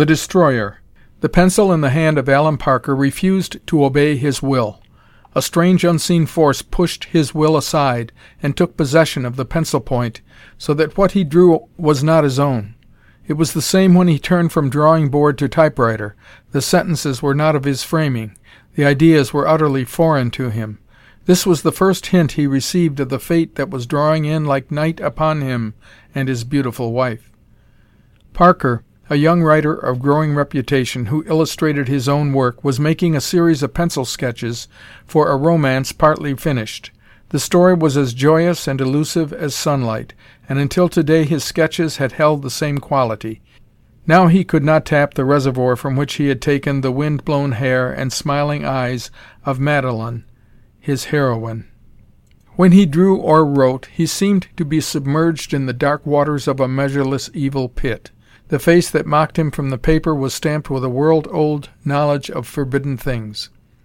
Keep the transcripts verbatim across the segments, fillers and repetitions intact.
The Destroyer. The pencil in the hand of Allen Parker refused to obey his will. A strange unseen force pushed his will aside and took possession of the pencil point, so that what he drew was not his own. It was the same when he turned from drawing board to typewriter. The sentences were not of his framing. The ideas were utterly foreign to him. This was the first hint he received of the fate that was drawing in like night upon him and his beautiful wife. Parker, a young writer of growing reputation who illustrated his own work, was making a series of pencil sketches for a romance partly finished. The story was as joyous and elusive as sunlight, and until today his sketches had held the same quality. Now he could not tap the reservoir from which he had taken the wind-blown hair and smiling eyes of Madeline, his heroine. When he drew or wrote, he seemed to be submerged in the dark waters of a measureless evil pit. The face that mocked him from the paper was stamped with a world-old knowledge of forbidden things.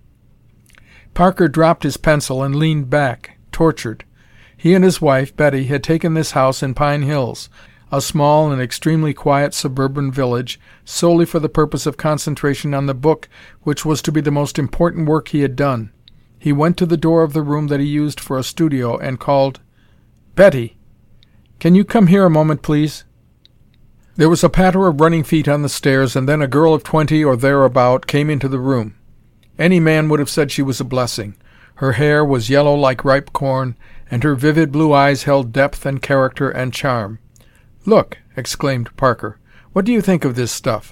Parker dropped his pencil and leaned back, tortured. He and his wife, Betty, had taken this house in Pine Hills, a small and extremely quiet suburban village, solely for the purpose of concentration on the book which was to be the most important work he had done. He went to the door of the room that he used for a studio and called, "Betty, can you come here a moment, please?" There was a patter of running feet on the stairs, and then a girl of twenty or thereabout came into the room. Any man would have said she was a blessing. Her hair was yellow like ripe corn, and her vivid blue eyes held depth and character and charm. "Look," exclaimed Parker. "What do you think of this stuff?"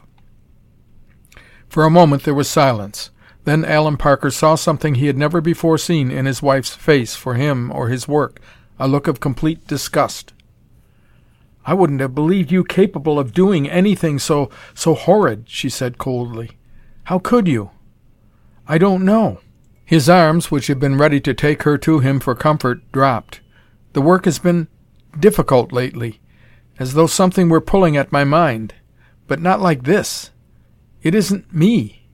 For a moment there was silence. Then Allen Parker saw something he had never before seen in his wife's face for him or his work, a look of complete disgust. "I wouldn't have believed you capable of doing anything so so horrid," she said coldly. "How could you?" "I don't know." His arms, which had been ready to take her to him for comfort, dropped. "The work has been difficult lately, as though something were pulling at my mind. But not like this. It isn't me.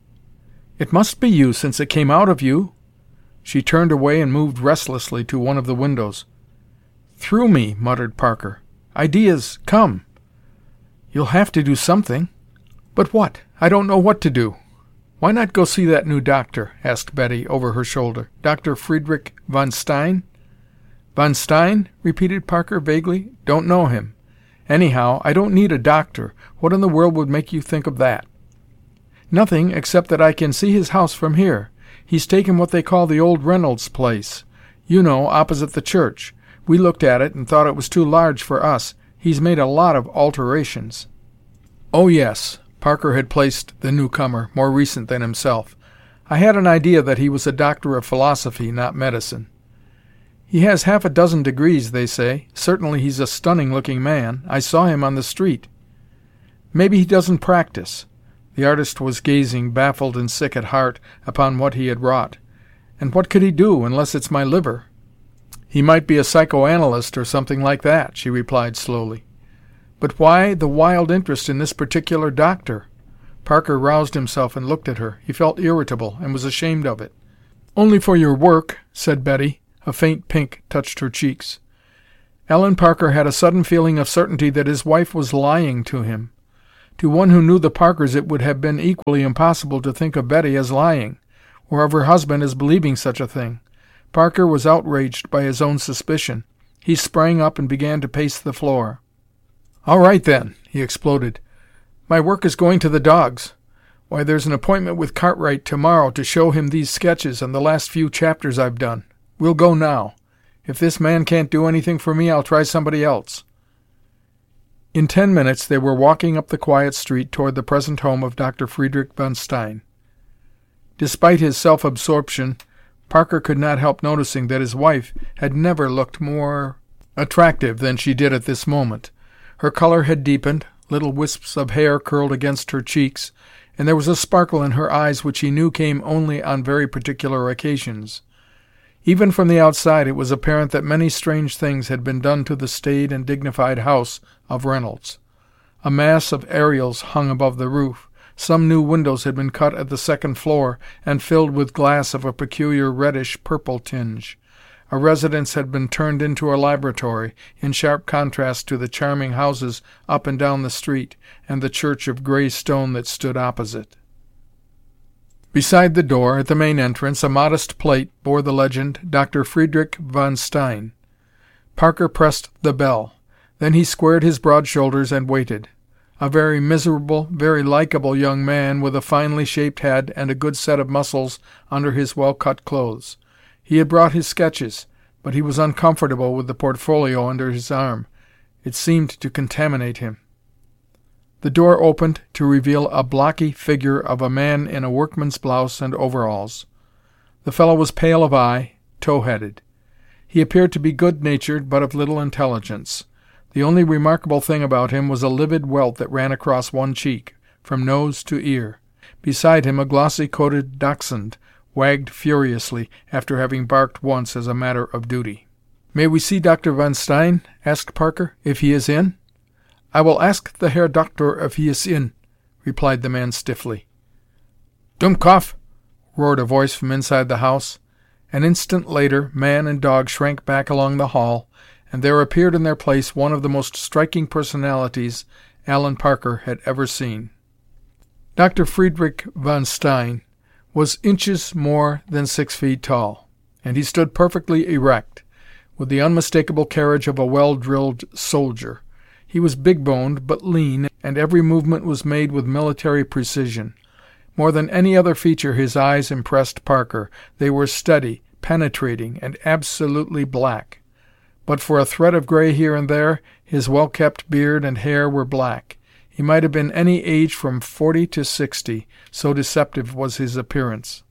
It must be you, since it came out of you." She turned away and moved restlessly to one of the windows. "Through me," muttered Parker. "Ideas come." "You'll have to do something." "But what? I don't know what to do." "Why not go see that new doctor?" asked Betty over her shoulder. "Doctor Friedrich von Stein?" "Von Stein?" repeated Parker vaguely. "Don't know him. Anyhow, I don't need a doctor. What in the world would make you think of that?" "Nothing, except that I can see his house from here. He's taken what they call the old Reynolds place. You know, opposite the church. We looked at it and thought it was too large for us. He's made a lot of alterations." "Oh, yes." Parker had placed the newcomer, more recent than himself. "I had an idea that he was a doctor of philosophy, not medicine." "He has half a dozen degrees, they say. Certainly he's a stunning-looking man. I saw him on the street." "Maybe he doesn't practice." The artist was gazing, baffled and sick at heart, upon what he had wrought. "And what could he do, unless it's my liver?" "He might be a psychoanalyst or something like that," she replied slowly. "But why the wild interest in this particular doctor?" Parker roused himself and looked at her. He felt irritable, and was ashamed of it. "Only for your work," said Betty. A faint pink touched her cheeks. Allen Parker had a sudden feeling of certainty that his wife was lying to him. To one who knew the Parkers it would have been equally impossible to think of Betty as lying, or of her husband as believing such a thing. Parker was outraged by his own suspicion. He sprang up and began to pace the floor. "All right, then," he exploded. "My work is going to the dogs. Why, there's an appointment with Cartwright tomorrow to show him these sketches and the last few chapters I've done. We'll go now. If this man can't do anything for me, I'll try somebody else." In ten minutes they were walking up the quiet street toward the present home of Doctor Friedrich von Stein. Despite his self-absorption, Parker could not help noticing that his wife had never looked more attractive than she did at this moment. Her color had deepened, little wisps of hair curled against her cheeks, and there was a sparkle in her eyes which he knew came only on very particular occasions. Even from the outside it was apparent that many strange things had been done to the staid and dignified house of Reynolds. A mass of aerials hung above the roof. Some new windows had been cut at the second floor and filled with glass of a peculiar reddish-purple tinge. A residence had been turned into a laboratory, in sharp contrast to the charming houses up and down the street, and the church of gray stone that stood opposite. Beside the door, at the main entrance, a modest plate bore the legend, Doctor Friedrich von Stein. Parker pressed the bell. Then he squared his broad shoulders and waited. A very miserable, very likable young man, with a finely shaped head and a good set of muscles under his well-cut clothes. He had brought his sketches, but he was uncomfortable with the portfolio under his arm. It seemed to contaminate him. The door opened to reveal a blocky figure of a man in a workman's blouse and overalls. The fellow was pale of eye, tow-headed. He appeared to be good-natured, but of little intelligence. The only remarkable thing about him was a livid welt that ran across one cheek, from nose to ear. Beside him a glossy-coated dachshund wagged furiously, after having barked once as a matter of duty. "May we see Doctor von Stein?" asked Parker, "if he is in?" "I will ask the Herr Doctor if he is in," replied the man stiffly. "Dummkopf!" roared a voice from inside the house. An instant later, man and dog shrank back along the hall, and there appeared in their place one of the most striking personalities Allen Parker had ever seen. Doctor Friedrich von Stein was inches more than six feet tall, and he stood perfectly erect, with the unmistakable carriage of a well-drilled soldier. He was big-boned, but lean, and every movement was made with military precision. More than any other feature his eyes impressed Parker. They were steady, penetrating, and absolutely black. But for a thread of gray here and there, his well-kept beard and hair were black. He might have been any age from forty to sixty, so deceptive was his appearance.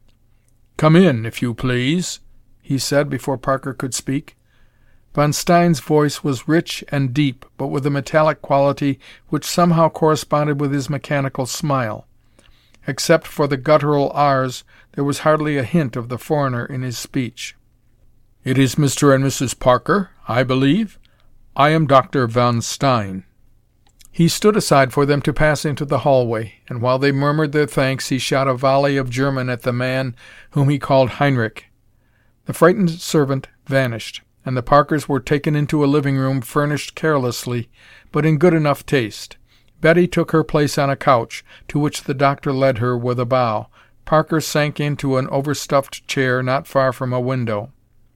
"Come in, if you please," he said before Parker could speak. Von Stein's voice was rich and deep, but with a metallic quality which somehow corresponded with his mechanical smile. Except for the guttural R's, there was hardly a hint of the foreigner in his speech. "It is Mister and Missus Parker, I believe? I am Doctor von Stein." He stood aside for them to pass into the hallway, and while they murmured their thanks, he shot a volley of German at the man whom he called Heinrich. The frightened servant vanished, and the Parkers were taken into a living room furnished carelessly, but in good enough taste. Betty took her place on a couch, to which the doctor led her with a bow. Parker sank into an overstuffed chair not far from a window.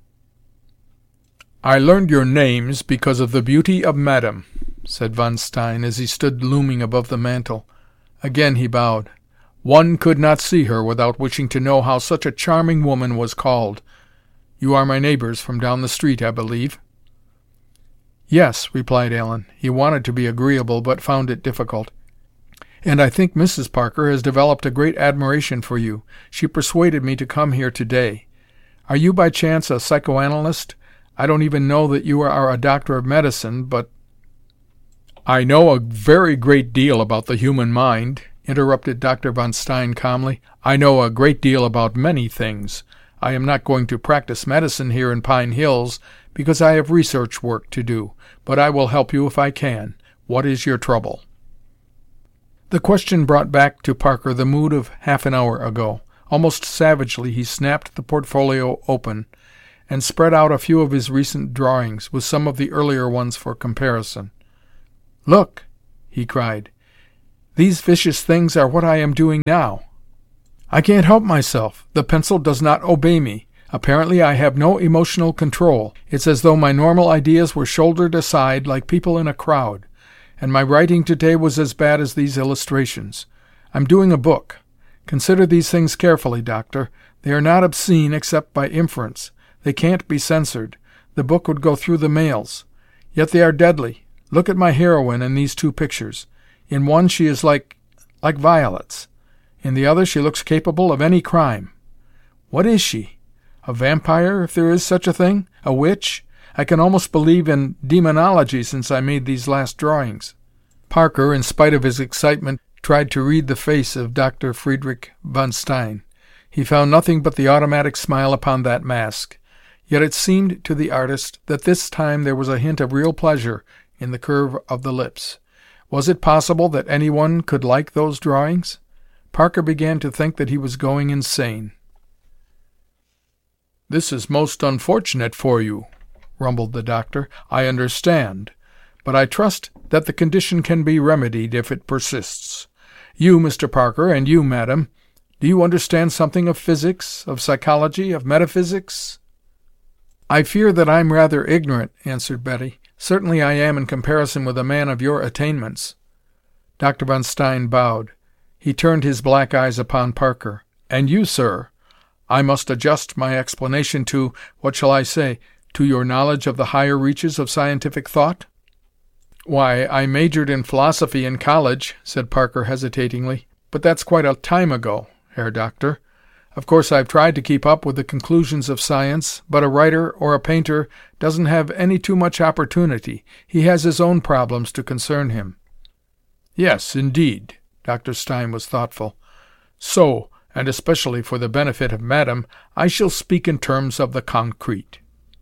"I learned your names because of the beauty of Madame," said Von Stein, as he stood looming above the mantel. Again he bowed. "One could not see her without wishing to know how such a charming woman was called. You are my neighbors from down the street, I believe?" "Yes," replied Allen. He wanted to be agreeable, but found it difficult. "And I think Missus Parker has developed a great admiration for you. She persuaded me to come here today. Are you by chance a psychoanalyst? I don't even know that you are a doctor of medicine, but—" "I know a very great deal about the human mind," interrupted Doctor von Stein calmly. "I know a great deal about many things. I am not going to practice medicine here in Pine Hills, because I have research work to do, but I will help you if I can. What is your trouble?" The question brought back to Parker the mood of half an hour ago. Almost savagely he snapped the portfolio open, and spread out a few of his recent drawings, with some of the earlier ones for comparison. "Look!" he cried. "These vicious things are what I am doing now. I can't help myself. The pencil does not obey me. Apparently I have no emotional control. It's as though my normal ideas were shouldered aside like people in a crowd. And my writing today was as bad as these illustrations. I'm doing a book. Consider these things carefully, Doctor. They are not obscene except by inference. They can't be censored. The book would go through the mails. Yet they are deadly. Look at my heroine in these two pictures. In one she is like like violets. In the other she looks capable of any crime. What is she? A vampire, if there is such a thing? A witch? I can almost believe in demonology since I made these last drawings." Parker, in spite of his excitement, tried to read the face of Doctor Friedrich von Stein. He found nothing but the automatic smile upon that mask. Yet it seemed to the artist that this time there was a hint of real pleasure in the curve of the lips. Was it possible that anyone could like those drawings? Parker began to think that he was going insane. "This is most unfortunate for you," rumbled the doctor. "I understand. But I trust that the condition can be remedied if it persists. You, Mister Parker, and you, madam, do you understand something of physics, of psychology, of metaphysics?" "I fear that I'm rather ignorant," answered Betty. "Certainly I am in comparison with a man of your attainments." Doctor von Stein bowed. He turned his black eyes upon Parker. "And you, sir? I must adjust my explanation to, what shall I say, to your knowledge of the higher reaches of scientific thought?" "Why, I majored in philosophy in college," said Parker hesitatingly. "But that's quite a time ago, Herr Doctor. Of course I've tried to keep up with the conclusions of science, but a writer or a painter doesn't have any too much opportunity. He has his own problems to concern him." "Yes, indeed." Doctor Stein was thoughtful. "So, and especially for the benefit of Madam, I shall speak in terms of the concrete."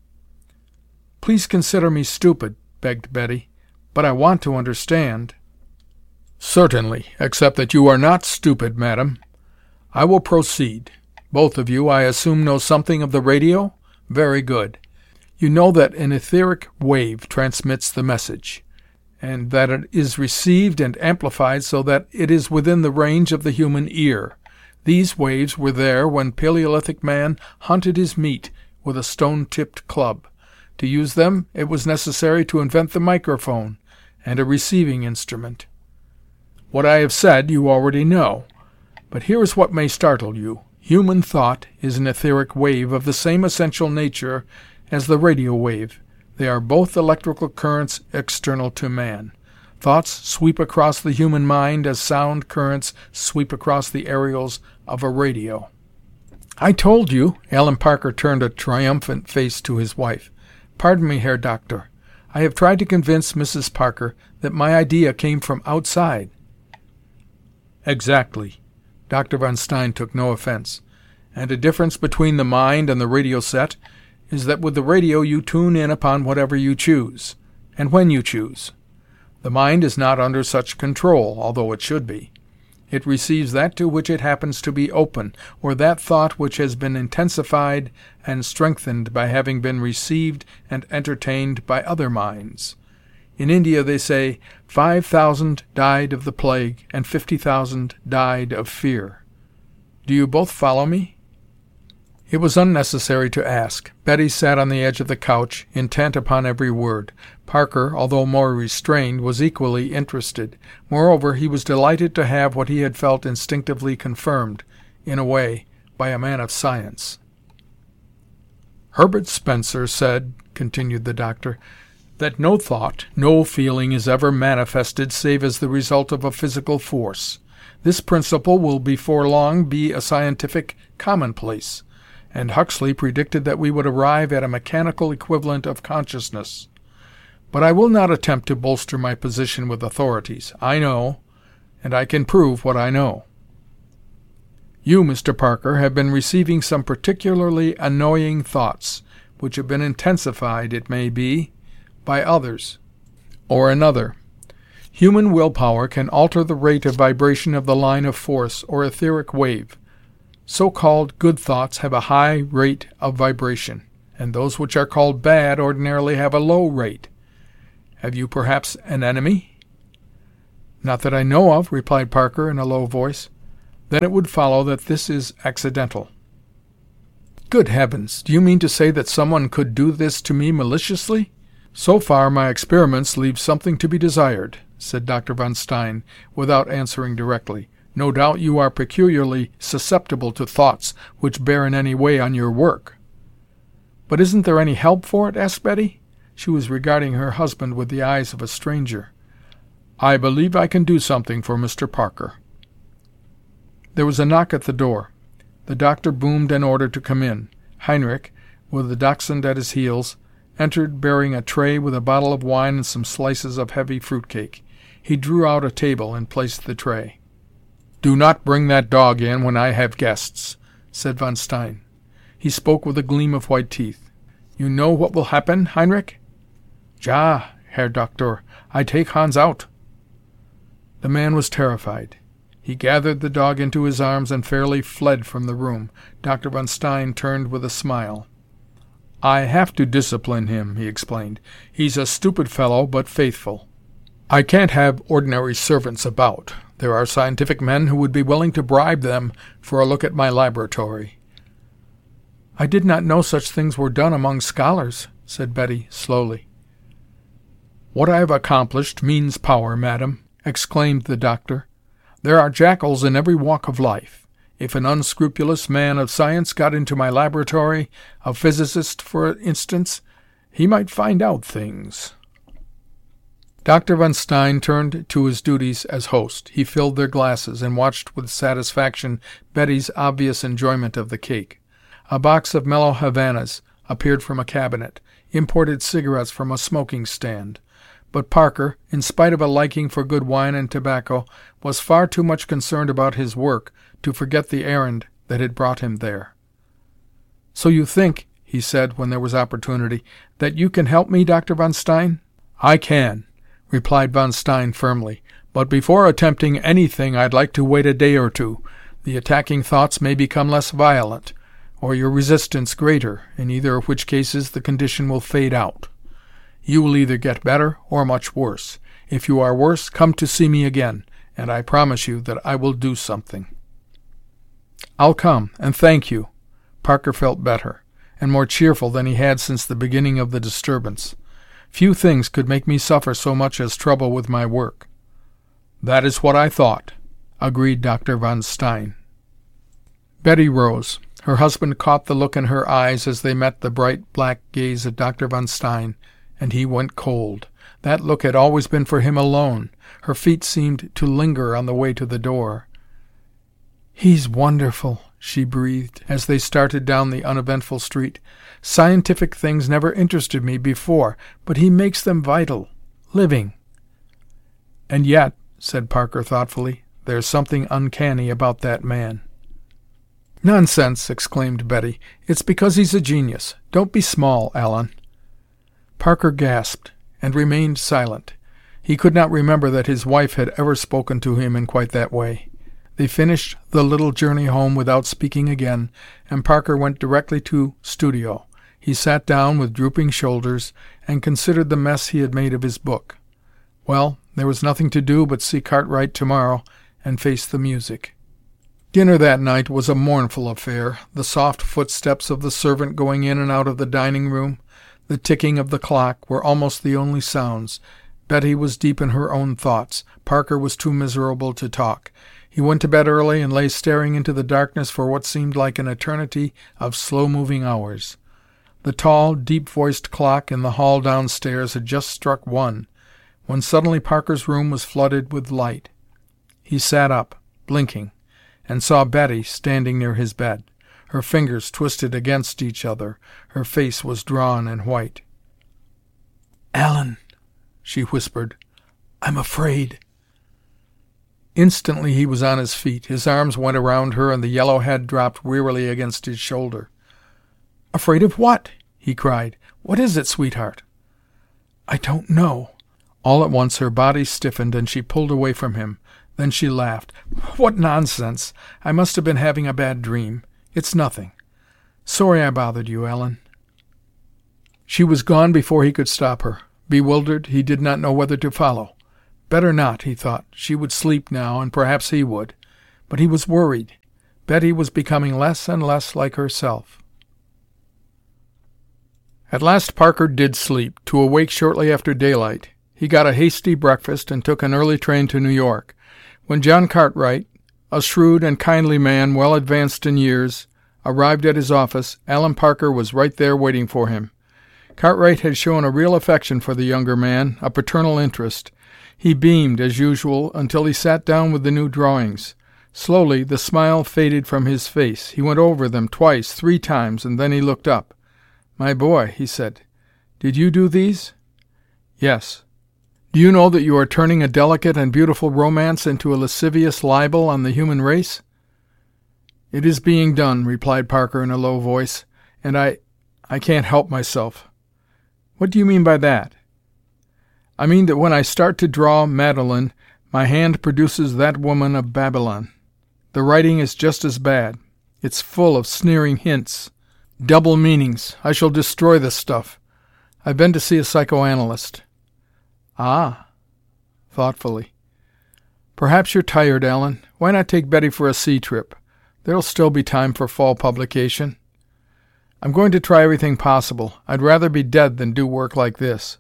"Please consider me stupid," begged Betty, "but I want to understand." "Certainly, except that you are not stupid, Madam. I will proceed. Both of you, I assume, know something of the radio? Very good. You know that an etheric wave transmits the message, and that it is received and amplified so that it is within the range of the human ear. These waves were there when Paleolithic man hunted his meat with a stone-tipped club. To use them, it was necessary to invent the microphone and a receiving instrument. What I have said you already know, but here is what may startle you. Human thought is an etheric wave of the same essential nature as the radio wave. They are both electrical currents external to man. Thoughts sweep across the human mind as sound currents sweep across the aerials of a radio. "I told you," Allen Parker turned a triumphant face to his wife. "Pardon me, Herr Doctor. I have tried to convince Missus Parker that my idea came from outside." "Exactly." Doctor von Stein took no offense. "And a difference between the mind and the radio set is that with the radio you tune in upon whatever you choose, and when you choose. The mind is not under such control, although it should be. It receives that to which it happens to be open, or that thought which has been intensified and strengthened by having been received and entertained by other minds. In India they say, five thousand died of the plague, and fifty thousand died of fear. Do you both follow me?" It was unnecessary to ask. Betty sat on the edge of the couch, intent upon every word. Parker, although more restrained, was equally interested. Moreover, he was delighted to have what he had felt instinctively confirmed, in a way, by a man of science. "Herbert Spencer said," continued the doctor, "that no thought, no feeling is ever manifested save as the result of a physical force. This principle will before long be a scientific commonplace, and Huxley predicted that we would arrive at a mechanical equivalent of consciousness. But I will not attempt to bolster my position with authorities. I know, and I can prove what I know. You, Mister Parker, have been receiving some particularly annoying thoughts, which have been intensified, it may be, by others, or another. Human willpower can alter the rate of vibration of the line of force, or etheric wave. So-called good thoughts have a high rate of vibration, and those which are called bad ordinarily have a low rate. Have you perhaps an enemy?" "Not that I know of," replied Parker in a low voice. "Then it would follow that this is accidental." "Good heavens! Do you mean to say that someone could do this to me maliciously?" "So far my experiments leave something to be desired," said Doctor von Stein, without answering directly. "No doubt you are peculiarly susceptible to thoughts which bear in any way on your work." "But isn't there any help for it?" asked Betty. She was regarding her husband with the eyes of a stranger. "I believe I can do something for Mister Parker." There was a knock at the door. The doctor boomed an order to come in. Heinrich, with the dachshund at his heels, entered bearing a tray with a bottle of wine and some slices of heavy fruitcake. He drew out a table and placed the tray. "Do not bring that dog in when I have guests," said von Stein. He spoke with a gleam of white teeth. "You know what will happen, Heinrich?" "Ja, Herr Doktor. I take Hans out." The man was terrified. He gathered the dog into his arms and fairly fled from the room. Doctor von Stein turned with a smile. "I have to discipline him," he explained. "He's a stupid fellow, but faithful. I can't have ordinary servants about. There are scientific men who would be willing to bribe them for a look at my laboratory." "I did not know such things were done among scholars," said Betty, slowly. "What I have accomplished means power, madam," exclaimed the doctor. "There are jackals in every walk of life. If an unscrupulous man of science got into my laboratory, a physicist, for instance, he might find out things." Doctor von Stein turned to his duties as host. He filled their glasses, and watched with satisfaction Betty's obvious enjoyment of the cake. A box of mellow Havanas appeared from a cabinet, imported cigarettes from a smoking stand. But Parker, in spite of a liking for good wine and tobacco, was far too much concerned about his work to forget the errand that had brought him there. "So you think," he said when there was opportunity, "that you can help me, Doctor von Stein?" "I can," replied von Stein firmly. "But before attempting anything I'd like to wait a day or two. The attacking thoughts may become less violent, or your resistance greater, in either of which cases the condition will fade out. You will either get better or much worse. If you are worse, come to see me again, and I promise you that I will do something." "I'll come, and thank you." Parker felt better, and more cheerful than he had since the beginning of the disturbance. "Few things could make me suffer so much as trouble with my work." "That is what I thought," agreed Doctor von Stein. Betty rose. Her husband caught the look in her eyes as they met the bright black gaze of Doctor von Stein, and he went cold. That look had always been for him alone. Her feet seemed to linger on the way to the door. "He's wonderful," she breathed, as they started down the uneventful street. "Scientific things never interested me before, but he makes them vital, living." "And yet," said Parker thoughtfully, "there's something uncanny about that man." "Nonsense!" exclaimed Betty. "It's because he's a genius. Don't be small, Allen." Parker gasped, and remained silent. He could not remember that his wife had ever spoken to him in quite that way. They finished the little journey home without speaking again, and Parker went directly to studio. He sat down with drooping shoulders, and considered the mess he had made of his book. Well, there was nothing to do but see Cartwright tomorrow, and face the music. Dinner that night was a mournful affair. The soft footsteps of the servant going in and out of the dining room, the ticking of the clock, were almost the only sounds. Betty was deep in her own thoughts. Parker was too miserable to talk. He went to bed early and lay staring into the darkness for what seemed like an eternity of slow-moving hours. The tall, deep-voiced clock in the hall downstairs had just struck one, when suddenly Parker's room was flooded with light. He sat up, blinking, and saw Betty standing near his bed. Her fingers twisted against each other. Her face was drawn and white. "Allen," she whispered, "I'm afraid." Instantly he was on his feet. His arms went around her, and the yellow head dropped wearily against his shoulder. "Afraid of what?" he cried. "What is it, sweetheart?" "I don't know." All at once her body stiffened, and she pulled away from him. Then she laughed. "What nonsense! I must have been having a bad dream. It's nothing. Sorry I bothered you, Allen." She was gone before he could stop her. Bewildered, he did not know whether to follow. Better not, he thought. She would sleep now, and perhaps he would. But he was worried. Betty was becoming less and less like herself. At last Parker did sleep, to awake shortly after daylight. He got a hasty breakfast and took an early train to New York. When John Cartwright, a shrewd and kindly man, well advanced in years, arrived at his office, Allen Parker was right there waiting for him. Cartwright had shown a real affection for the younger man, a paternal interest. He beamed, as usual, until he sat down with the new drawings. Slowly the smile faded from his face. He went over them twice, three times, and then he looked up. "My boy," he said, "did you do these?" "Yes." "Do you know that you are turning a delicate and beautiful romance into a lascivious libel on the human race?" "It is being done," replied Parker in a low voice, "and I... I can't help myself." "What do you mean by that?" "I mean that when I start to draw Madeline, my hand produces that woman of Babylon. The writing is just as bad. It's full of sneering hints. Double meanings. I shall destroy this stuff. I've been to see a psychoanalyst. Ah. Thoughtfully. Perhaps you're tired, Allen. Why not take Betty for a sea trip? There'll still be time for fall publication. I'm going to try everything possible. I'd rather be dead than do work like this.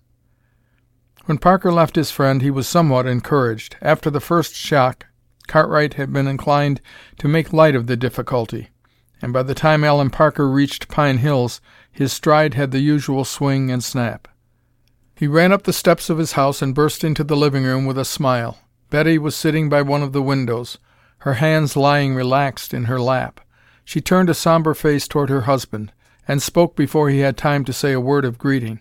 When Parker left his friend, he was somewhat encouraged. After the first shock, Cartwright had been inclined to make light of the difficulty, and by the time Allen Parker reached Pine Hills, his stride had the usual swing and snap. He ran up the steps of his house and burst into the living room with a smile. Betty was sitting by one of the windows, her hands lying relaxed in her lap. She turned a somber face toward her husband, and spoke before he had time to say a word of greeting.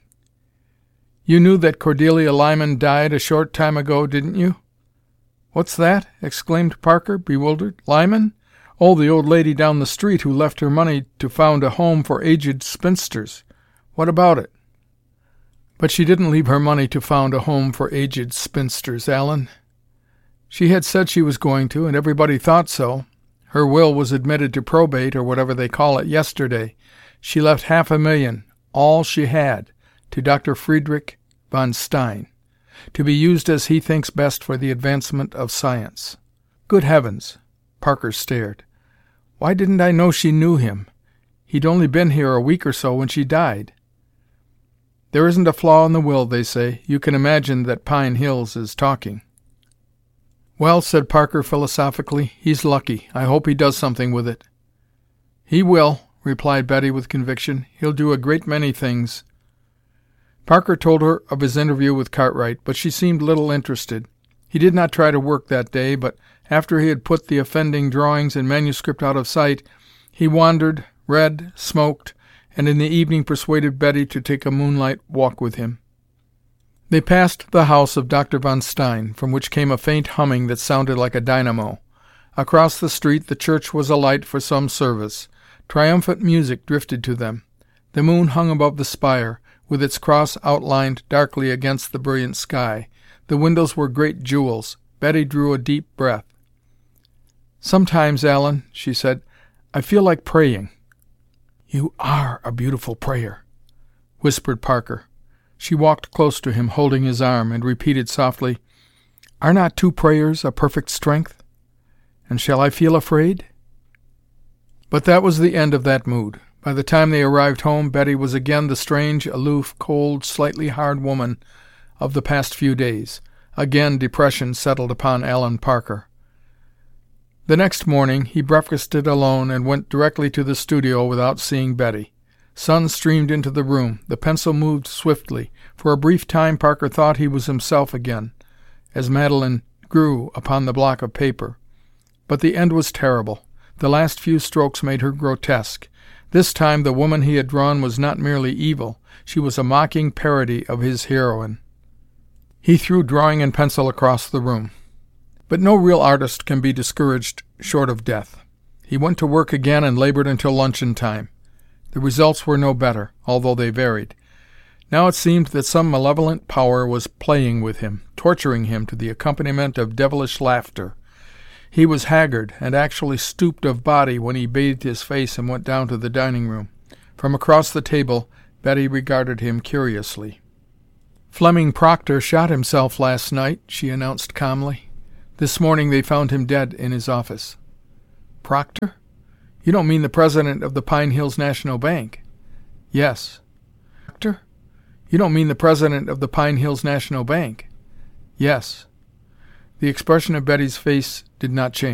"You knew that Cordelia Lyman died a short time ago, didn't you?" "What's that?" exclaimed Parker, bewildered. "Lyman? Oh, the old lady down the street who left her money to found a home for aged spinsters. What about it?" "But she didn't leave her money to found a home for aged spinsters, Allen. She had said she was going to, and everybody thought so. Her will was admitted to probate, or whatever they call it, yesterday. She left half a million, all she had, to Doctor Friedrich von Stein, to be used as he thinks best for the advancement of science." "Good heavens!" Parker stared. "Why didn't I know she knew him? He'd only been here a week or so when she died." "There isn't a flaw in the will, they say. You can imagine that Pine Hills is talking." "Well," said Parker philosophically, "he's lucky. I hope he does something with it." "He will," replied Betty with conviction. "He'll do a great many things." Parker told her of his interview with Cartwright, but she seemed little interested. He did not try to work that day, but after he had put the offending drawings and manuscript out of sight, he wandered, read, smoked, and in the evening persuaded Betty to take a moonlight walk with him. They passed the house of Doctor von Stein, from which came a faint humming that sounded like a dynamo. Across the street the church was alight for some service. Triumphant music drifted to them. The moon hung above the spire, with its cross outlined darkly against the brilliant sky. The windows were great jewels. Betty drew a deep breath. "Sometimes, Allen," she said, "I feel like praying." "You are a beautiful prayer," whispered Parker. She walked close to him, holding his arm, and repeated softly, "Are not two prayers a perfect strength? And shall I feel afraid?" But that was the end of that mood. By the time they arrived home, Betty was again the strange, aloof, cold, slightly hard woman of the past few days. Again depression settled upon Allen Parker. The next morning he breakfasted alone and went directly to the studio without seeing Betty. Sun streamed into the room. The pencil moved swiftly. For a brief time Parker thought he was himself again, as Madeline grew upon the block of paper. But the end was terrible. The last few strokes made her grotesque. This time the woman he had drawn was not merely evil. She was a mocking parody of his heroine. He threw drawing and pencil across the room. But no real artist can be discouraged short of death. He went to work again and labored until luncheon time. The results were no better, although they varied. Now it seemed that some malevolent power was playing with him, torturing him to the accompaniment of devilish laughter. He was haggard, and actually stooped of body when he bathed his face and went down to the dining room. From across the table, Betty regarded him curiously. "Fleming Proctor shot himself last night," she announced calmly. "This morning they found him dead in his office." "Proctor? You don't mean the president of the Pine Hills National Bank?" "Yes." "Proctor? You don't mean the president of the Pine Hills National Bank?" "Yes." The expression of Betty's face did not change.